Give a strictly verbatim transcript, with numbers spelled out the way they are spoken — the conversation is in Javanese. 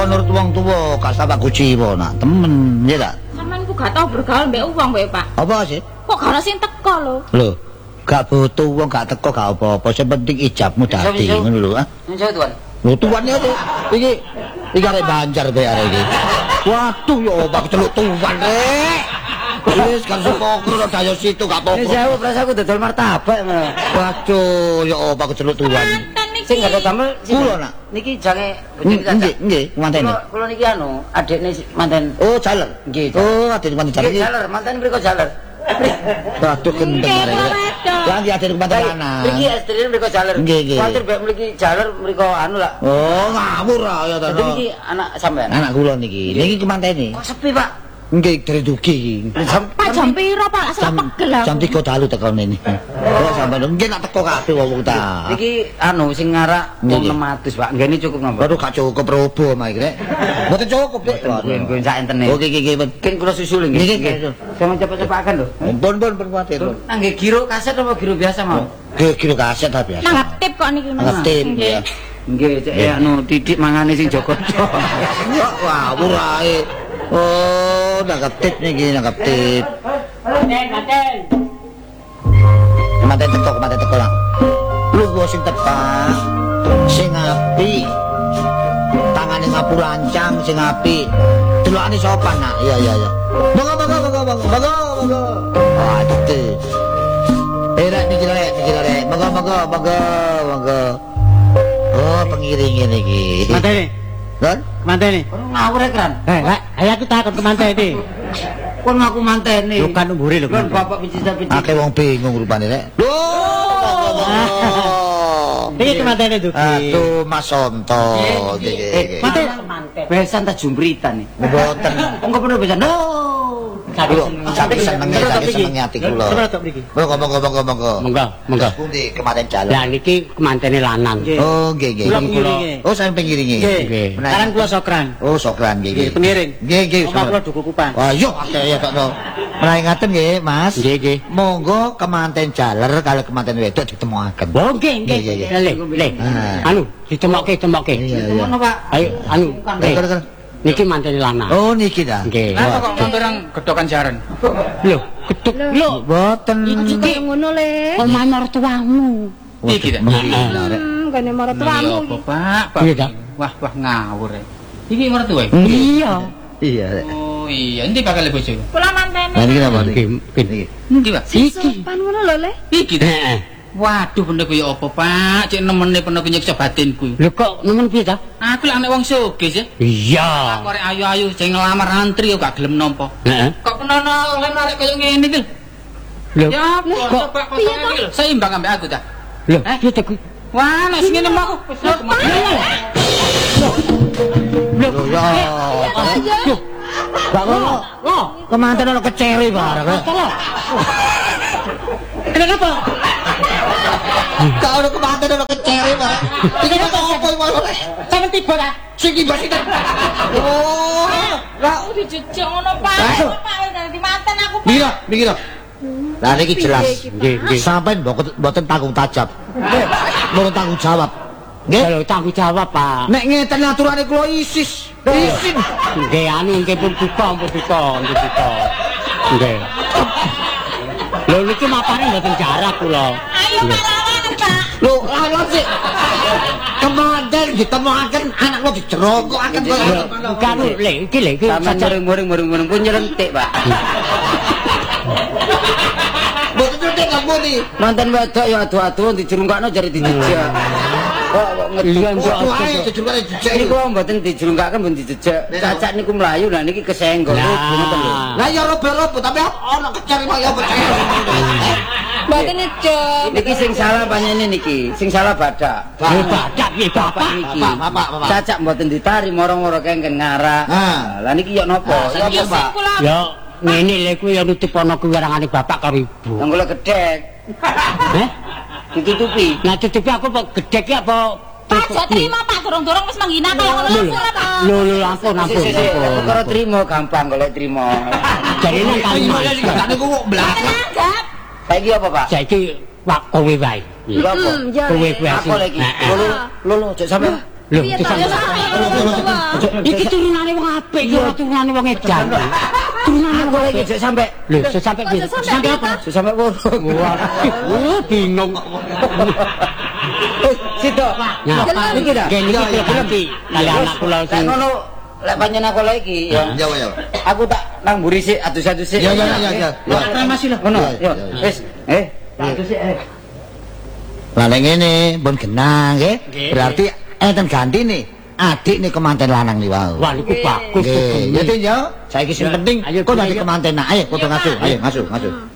nurut wong tuwa, gak sampe kuciwa nak, temen, ya tak? Sampeyan ku gak tau bergaul mbek wong mbek Pak. Apa sih? Kok gak ono sing teko lho. Lho, gak butuh wong gak teko gak apa-apa, sing penting ijabmu dadi ngono lho, ah. Njo tuan. Lho tuan ya iki iki arek Banjar be arek iki. Waduh ya opo celuk tuan rek. Wis kan sokro daya situ gak apa-apa. Wis aku prasaku dodol martabak. Waduh ya opo celuk tuan. Sing gak damel kula nak. Niki jange bojo kita. Nggih, nggih, mantene. Kula niki anu, adikne manten. Oh, jaler. Nggih. Oh, adikne manten jaler. Nggih, jaler, manten mriko jaler. Waduh gendeng arek. Lah iki adikne manten lanang. Mriki istrine mriko jaler. Nggih, nggih. Kuwatir mbek mriki jaler mriko anu lah. Oh, ngawur ya to. Niki anak sampean. Anak kula niki. Niki kemantene. Kok sepi, Pak? Nggih, dari dugi iki. Pak jam piro Pak? Asal pegel aku. Jam tiga dalu tekone ini. Oh, sampeyan nggih nak teko kabeh wong ta. Iki anu sing ngarak wong enam ratus, Pak. Nggih ini cukup napa? Waduh, gak cukup robo mak iki rek. Mboten cukup, Dik. Nggih, sak entene. Oke, nggih, nggih. Mungkin kula susul nggih. Nggih. Jangan cepet-cepetaken lho. Pun pun pun kuwatir. Nah, nggih giro kaset apa giro biasa mau? Nggih, giro kaset ta biasa. Nangat tip kok niki Mas. Nangat tip ya. Nggih, cek anu titik mangane sing Jogodo. Wah, murahe. Oh, nangkep tip niki, nangkep tip. Manten, manten. Manten teko, manten teko lah. Lu gua sing tepak, sing apik. Tangane ngapulancang sing apik. Delokane sopan nak. Iya, iya, iya. Monggo, monggo, monggo, monggo, monggo, monggo. Ah, itu. Eh, rek niki rek, niki rek. Monggo, monggo, monggo, monggo. Oh, pengiring niki. Mantene. Kan? Mantene. Ngawur e kran. Eh, Pak, ayo aku takon ke mantene. Kon ngaku mantene. Lho kan umbure lho. Kon bapak picit-picit. Akeh wong bingung rupane rek. Loh. Iki ke mantene Duki. Aduh, Mas Sonto. Eh, manten. Besan ta jumbritan nih. Mboten. Engko bener besan. No. Saking senenge, saking senenge ati kula. Coba tok mriki. Monggo, monggo, monggo, monggo. Monggo, monggo. Pundi kemarin jalan. Lah niki kemantene lanang. Oh, nggih, nggih. Kula pengiringe. Oh, sampe pengiringe. Nggih. Sekarang kula sokran. Oh, sokran nggih, nggih. Pengiring. Nggih, nggih. Omah kula duku kupan. Wah, yo akeh ya tok. Menawi ngaten nggih, Mas. Nggih, nggih. Monggo kemanten jaler kalau kemanten wedok ditemokaken. Oh, nggih, nggih. Le, le. Anu, ditemokke, temokke. Iya, iya. Ngono, Pak. Ayo, anu. Kan Niki mantene lanang. oh, niki dah. Nggih. Lah kok nonton gedokan jaran. Lho, geduk. Lho, Boten. Iki ngono le. omah mertuamu. Iki dah. Hmm, gane maratuamu iki. Pak, Pak. Iya, Dak. Wah, wah ngawur e. Iki mertua. Iya. Iya. Oh iya, endi bakal bojo? Kula mantene. Nah, niki napa niki? Niki. Endi, Pak? Iki. Sopan ngono lho le. Iki. Heeh. Waduh, bener kuwi apa, Pak? Cek nemene peno nyiksa batinku. Lho kok nemen piye ta? Aku lak nek wong sugih sih. Iya. Aku arek ayu-ayu sing ngelamar antri kok gak gelem nampa. Heeh. Kok penono oleh arek koyo ngene iki. Lho, Ya, kok kok kok iki lho, seimbang ambek aku ta. lho, Eh? piye ta kuwi? Wah, nek sing ngene mah aku wis Lho ya. Lho, Gak ngono. oh, Kemanten ono kecere bareng. salah. Kenapa? Gak ono kemanten ono kecere bareng. Iki kok opo iki? Sampe tiba ta? Sing iki mbak sinten? Oh. Lah, Aku dijejek ngono Pak. Aduh. Pak wis dadi manten aku Pak. mikir, mikir. Lah niki jelas. Nggih, nggih. Sampeyan mboten mboten tanggung tajab. Mboten tanggung jawab. Nggih. Lho, tanggung jawab, Pak. Nek ngeten aturane kula isis. Isin. Nggih, anu nggih pun buka, pun buka, nggih buka. Nggih. Lho niki mapane mboten jarak kula. Ayo Pak lawan Pak. Lho, lawan sih. Kemanten ditemokaken anak kula dijerokokaken kok. Kan le iki le iki Sampe muring-muring-muring pun nyerentik, Pak. Mboten nyerentik ngapuni. Mantan wedok ya adu-adu dijerungkakno jare dijejak. Kok Iya, ngeduk. Mbak. Wae jejurane jejek. Ini kok mboten dijurungkaken pun dijejak. Cacak niku mlayu lah niki kesenggol. Ngoten lho. Lah ya robo-robo tapi ono kecere kok ya percaya. Mboten ejek. Niki sing salah panjenengan niki, sing salah badak. Lho, badak piye bapak? niki. Bapak, bapak, bapak. Cacak mboten ditari moro-moro kengken ngarak. Ah. Lah niki yo napa? Ya Iki apa, Pak? sing kula Ya ngene lho kuwi ya nutup ana kuwarangane bapak karo ibu. Yang kula gedhek. Heh? Ditutupi. Nah tutupi aku kok gedhe ki apa? Pak aja terima Pak dorong-dorong wis menghina kaya ngono Lho, langsung lah Pak. lho, lho, ampun, ampun, Sik, sik, sik. ampun. Perkara trimo gampang golek trimo. Jadi nang kalimat. Gak niku kok belakang. Nanggap. Saiki apa, Pak? Saiki wak kowe wae. Iya apa? Hmm, ya. Kowe kuwi Aku lagi. Heeh. Lho, lho, lho, cek sampe Lho, Piye pisan. ta? Iki turunane wong apik, iki ora turunane wong edan. Turunane Aku wong lagi apik. jek sampe Lho, sampe piye? Sampe apa? jek sampe wurung. Wah, bingung. Eh, situ. Nah, Iki dah. Gen iki lebih kali anak kula Lek sing ngono lek panjenengan aku lagi ya. Ya, ya. Aku tak nang mburi sik adus-adus sik. Ya, ya, ya, ya. Ya. Masih lah ngono. Ya, Yo, ya, ya. wis. Eh, tak adus sik. eh. Lah ning ngene pun genah nggih. Nggih. Berarti enten ganti nih. Adik nih kemanten lanang nih wau. wah niku bagus. Nggih, ya Tin ya. Saiki sing Ya, penting ayo, kok dadi ayo. kemanten. Ayo, padha Iya, ngasuh. Pak. Ayo, ngasuh, ngasuh.